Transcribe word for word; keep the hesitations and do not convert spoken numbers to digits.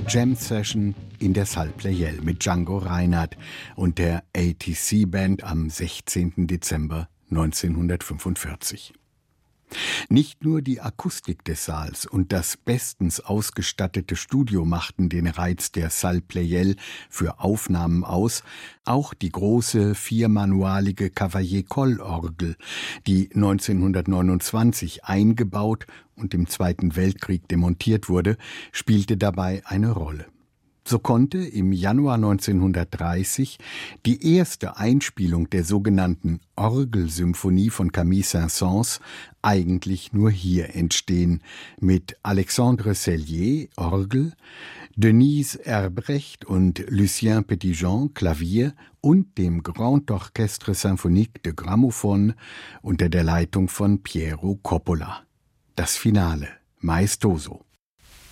Jam Session in der Salle Pleyel mit Django Reinhardt und der A T C Band am sechzehnten Dezember neunzehnhundertfünfundvierzig. Nicht nur die Akustik des Saals und das bestens ausgestattete Studio machten den Reiz der Salle Pleyel für Aufnahmen aus, auch die große viermanualige Cavaillé-Coll-Orgel, die neunzehnhundertneunundzwanzig eingebaut und im Zweiten Weltkrieg demontiert wurde, spielte dabei eine Rolle. So konnte im Januar neunzehnhundertdreißig die erste Einspielung der sogenannten Orgelsymphonie von Camille Saint-Saëns eigentlich nur hier entstehen, mit Alexandre Sellier, Orgel, Denise Erbrecht und Lucien Petitjean, Klavier und dem Grand Orchestre Symphonique de Gramophone unter der Leitung von Piero Coppola. Das Finale, maestoso.